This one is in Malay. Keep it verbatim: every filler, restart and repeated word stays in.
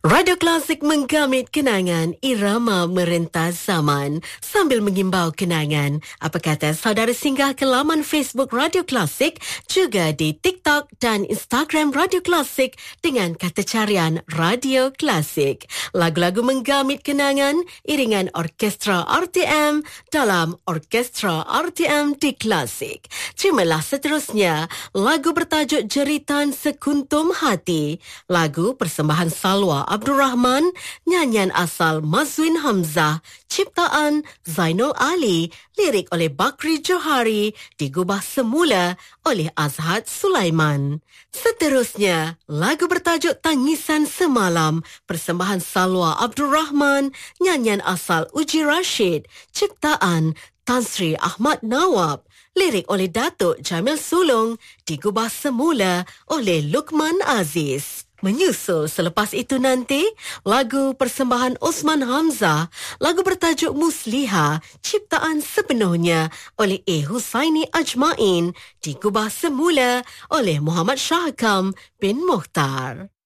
Radio Klasik menggamit kenangan, irama merentas zaman sambil mengimbau kenangan. Apa kata saudara singgah ke laman Facebook Radio Klasik, juga di TikTok dan Instagram Radio Klasik dengan kata carian Radio Klasik. Lagu-lagu menggamit kenangan, iringan orkestra R T M dalam Orkestra R T M di Klasik. Terimalah seterusnya lagu bertajuk Jeritan Sekuntum Hati. Lagu persembahan Salwa Abdul Rahman, nyanyian asal Mazwin Hamzah, ciptaan Zainul Ali, lirik oleh Bakri Johari, digubah semula oleh Azhad Sulaiman. Seterusnya, lagu bertajuk Tangisan Semalam, persembahan Salwa Abdul Rahman, nyanyian asal Uji Rashid, ciptaan Tan Sri Ahmad Nawab, lirik oleh Datuk Jamil Sulong, digubah semula oleh Luqman Aziz. Menyusul selepas itu nanti, lagu persembahan Osman Hamzah, lagu bertajuk Musliha, ciptaan sepenuhnya oleh A. Husaini Ajmain, digubah semula oleh Muhammad Shahkam bin Mukhtar.